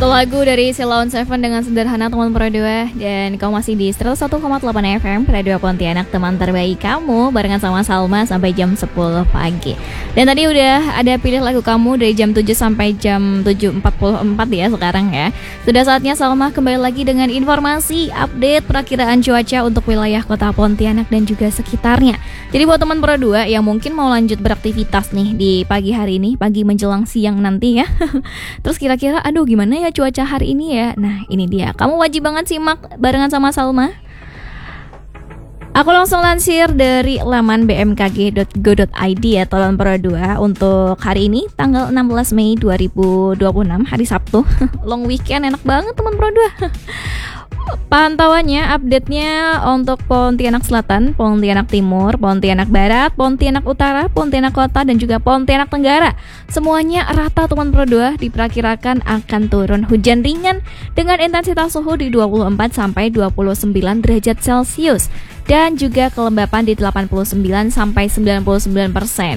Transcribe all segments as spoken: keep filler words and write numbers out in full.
Satu lagu dari Silon Seven dengan sederhana teman Pro dua. Dan kamu masih di seratus satu koma delapan F M Radio Pontianak, teman terbaik kamu, barengan sama Salma sampai jam sepuluh pagi. Dan tadi udah ada pilih lagu kamu dari jam tujuh sampai jam tujuh empat puluh empat ya sekarang ya. Sudah saatnya Salma kembali lagi dengan informasi update perakiraan cuaca untuk wilayah kota Pontianak dan juga sekitarnya. Jadi buat teman Pro dua yang mungkin mau lanjut beraktivitas nih di pagi hari ini, pagi menjelang siang nanti ya. Terus kira-kira aduh gimana ya cuaca hari ini ya. Nah ini dia, kamu wajib banget simak barengan sama Salma. Aku langsung lansir dari laman b m k g dot go dot i d ya teman Pro dua untuk hari ini tanggal enam belas Mei dua ribu dua puluh enam, hari Sabtu. Long weekend, enak banget teman Pro dua. Pantauannya, update-nya untuk Pontianak Selatan, Pontianak Timur, Pontianak Barat, Pontianak Utara, Pontianak Kota, dan juga Pontianak Tenggara. Semuanya rata teman Pro dua, diperkirakan akan turun hujan ringan dengan intensitas suhu di dua puluh empat sampai dua puluh sembilan derajat Celcius dan juga kelembapan di delapan puluh sembilan sampai sembilan puluh sembilan persen.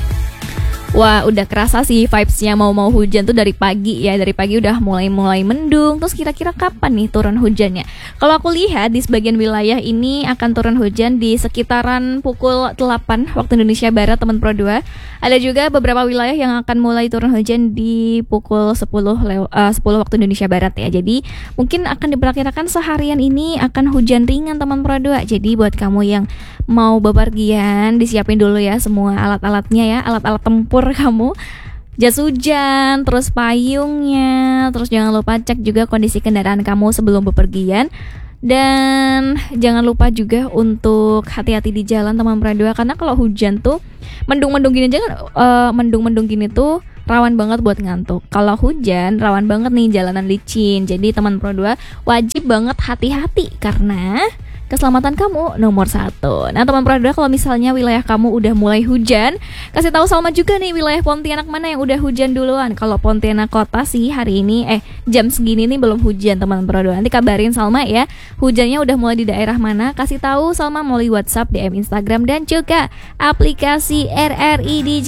Wah, udah kerasa sih vibes-nya mau-mau hujan tuh dari pagi ya. Dari pagi udah mulai-mulai mendung. Terus kira-kira kapan nih turun hujannya? Kalau aku lihat di sebagian wilayah ini akan turun hujan di sekitaran pukul delapan waktu Indonesia Barat teman Pro dua. Ada juga beberapa wilayah yang akan mulai turun hujan di pukul sepuluh, uh, sepuluh waktu Indonesia Barat ya. Jadi mungkin akan diperkirakan seharian ini akan hujan ringan teman Pro dua. Jadi buat kamu yang mau bepergian, disiapin dulu ya semua alat-alatnya ya, alat-alat tempur kamu, jas hujan, terus payungnya, terus jangan lupa cek juga kondisi kendaraan kamu sebelum bepergian. Dan jangan lupa juga untuk hati-hati di jalan teman Pro dua, karena kalau hujan tuh mendung-mendung gini aja kan, uh, mendung-mendung gini tuh rawan banget buat ngantuk. Kalau hujan rawan banget nih jalanan licin. Jadi teman Pro dua wajib banget hati-hati karena keselamatan kamu nomor satu. Nah teman Pro dua, kalau misalnya wilayah kamu udah mulai hujan, kasih tahu Salma juga nih wilayah Pontianak mana yang udah hujan duluan. Kalau Pontianak Kota sih hari ini eh jam segini nih belum hujan teman Pro dua. Nanti kabarin Salma ya, hujannya udah mulai di daerah mana. Kasih tahu Salma melalui WhatsApp, D M Instagram dan juga aplikasi R R I D J.